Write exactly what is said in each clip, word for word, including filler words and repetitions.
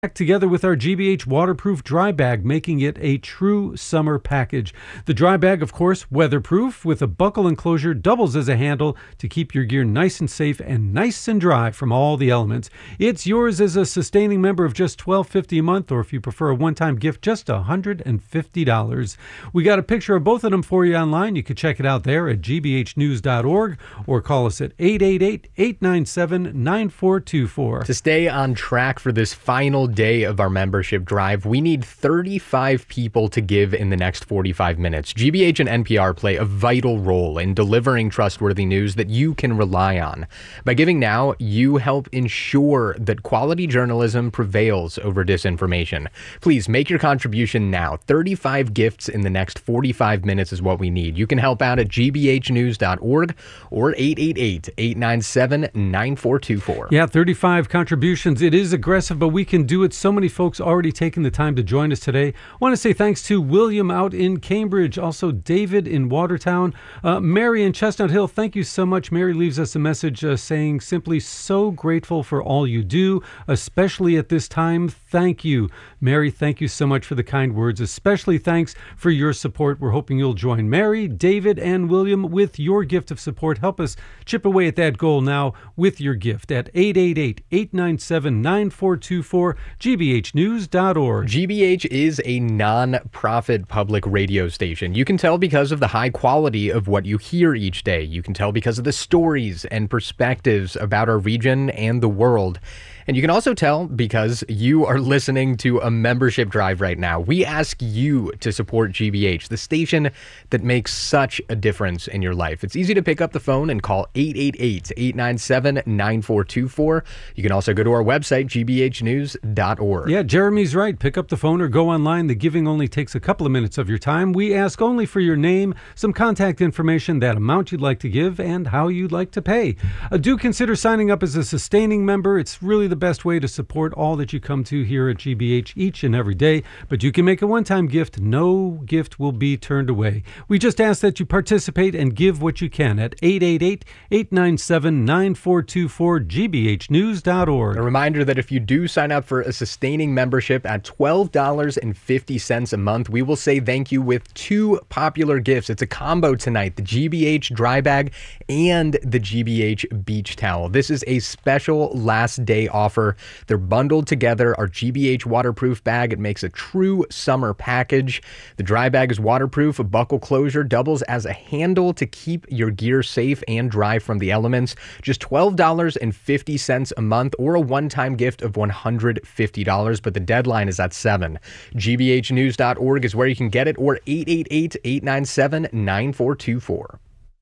together with our G B H waterproof dry bag, making it a true summer package. The dry bag, of course, weatherproof with a buckle enclosure, doubles as a handle to keep your gear nice and safe and nice and dry from all the elements. It's yours as a sustaining member of just twelve fifty a month, or if you prefer a one-time gift, just one hundred fifty dollars. We got a picture of both of them for you online. You can check it out there at g b h news dot org or call us at eight eight eight, eight nine seven, nine four two four. To stay on track for this final day of our membership drive, we need thirty-five people to give in the next forty-five minutes. G B H and N P R play a vital role in delivering trustworthy news that you can rely on. By giving now, you help ensure that quality journalism prevails over disinformation. Please make your contribution now. thirty-five gifts in the next forty-five minutes is what we need. You can help out at g b h news dot org or eight eight eight, eight nine seven, nine four two four. Yeah, thirty-five contributions. It is aggressive, but we can do it. So many folks already taking the time to join us today. I want to say thanks to William out in Cambridge, also David in Watertown, uh, Mary in Chestnut Hill. Thank you so much. Mary leaves us a message uh, saying simply so grateful for all you do, especially at this time. Thank you. Mary, thank you so much for the kind words, especially thanks for your support. We're hoping you'll join Mary, David, and William with your gift of support. Help us chip away at that goal now with your gift at eight eight eight, eight nine seven, nine four two four. g b h news dot org. G B H is a non-profit public radio station. You can tell because of the high quality of what you hear each day. You can tell because of the stories and perspectives about our region and the world. And you can also tell because you are listening to a membership drive right now. We ask you to support G B H, the station that makes such a difference in your life. It's easy to pick up the phone and call eight eight eight, eight nine seven, nine four two four. You can also go to our website, g b h news dot org. Yeah, Jeremy's right. Pick up the phone or go online. The giving only takes a couple of minutes of your time. We ask only for your name, some contact information, that amount you'd like to give, and how you'd like to pay. Uh, do consider signing up as a sustaining member. It's really the best way to support all that you come to here at G B H each and every day, but you can make a one-time gift. No gift will be turned away. We just ask that you participate and give what you can at eight eight eight, eight nine seven, nine four two four, g b h news dot org. A reminder that if you do sign up for a sustaining membership at twelve dollars and fifty cents a month, we will say thank you with two popular gifts. It's a combo tonight, the G B H dry bag and the G B H beach towel. This is a special last day offer. They're bundled together. Our G B H waterproof bag, it makes a true summer package. The dry bag is waterproof. A buckle closure doubles as a handle to keep your gear safe and dry from the elements. Just twelve dollars and fifty cents a month, or a one-time gift of one hundred fifty dollars, but the deadline is at seven. g b h news dot org is where you can get it, or eight eight eight, eight nine seven, nine four two four.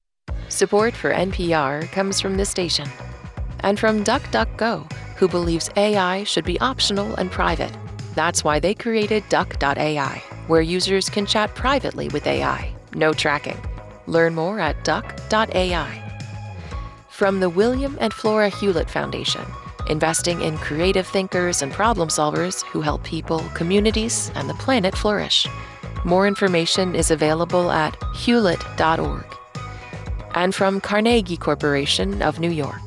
Support for N P R comes from this station and from DuckDuckGo, who believes A I should be optional and private. That's why they created duck dot a i, where users can chat privately with A I. No tracking. Learn more at duck dot a i. From the William and Flora Hewlett Foundation, investing in creative thinkers and problem solvers who help people, communities, and the planet flourish. More information is available at hewlett dot org. And from Carnegie Corporation of New York.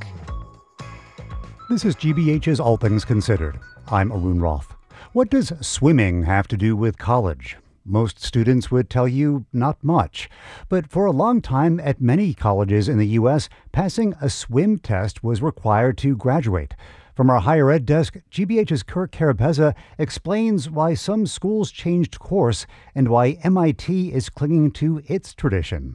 This is G B H's All Things Considered. I'm Arun Roth. What does swimming have to do with college? Most students would tell you not much. But for a long time at many colleges in the U S, passing a swim test was required to graduate. From our higher ed desk, G B H's Kirk Carapezza explains why some schools changed course and why M I T is clinging to its tradition.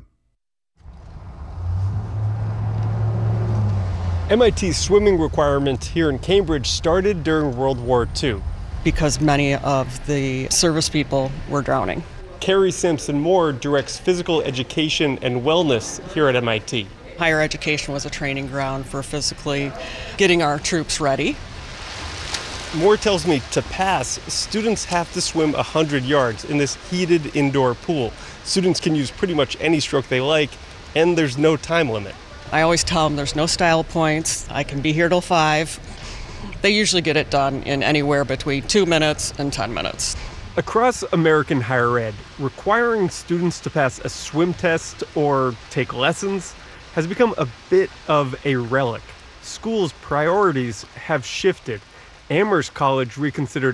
M I T's swimming requirement here in Cambridge started during World War Two. Because many of the service people were drowning. Carrie Simpson Moore directs physical education and wellness here at M I T. Higher education was a training ground for physically getting our troops ready. Moore tells me to pass, students have to swim one hundred yards in this heated indoor pool. Students can use pretty much any stroke they like, and there's no time limit. I always tell them there's no style points. I can be here till five. They usually get it done in anywhere between two minutes and ten minutes. Across American higher ed, requiring students to pass a swim test or take lessons has become a bit of a relic. Schools' priorities have shifted. Amherst College reconsidered